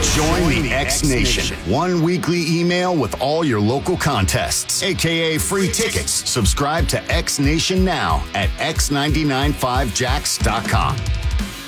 Join the X Nation. One weekly email with all your local contests, aka free tickets. Subscribe to X Nation now at x995jax.com.